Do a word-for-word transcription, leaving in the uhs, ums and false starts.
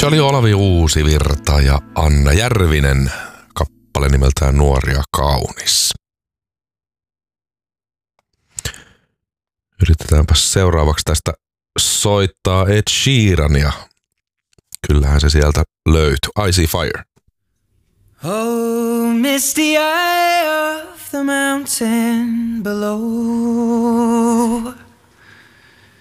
Se oli Olavi Uusivirta ja Anna Järvinen, kappale nimeltään Nuori ja kaunis. Yritetäänpä seuraavaksi tästä soittaa Ed Sheerania. Kyllähän se sieltä löytyy. I See Fire. Oh, misty eye of the mountain below,